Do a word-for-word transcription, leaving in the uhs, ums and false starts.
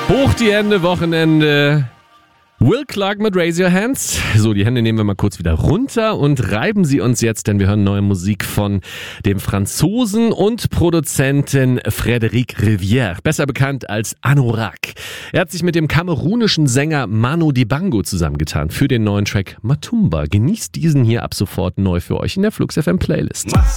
Hoch die Hände, Wochenende. Will Clark mit Raise Your Hands. So, die Hände nehmen wir mal kurz wieder runter und reiben sie uns jetzt, denn wir hören neue Musik von dem Franzosen und Produzenten Frédéric Rivière, besser bekannt als Anorak. Er hat sich mit dem kamerunischen Sänger Manu Dibango zusammengetan für den neuen Track Matumba. Genießt diesen hier ab sofort neu für euch in der Flux F M Playlist.